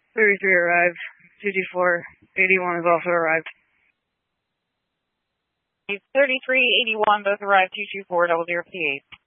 33 arrived. 22481 has also arrived. 3381, both arrived. 22400 P8.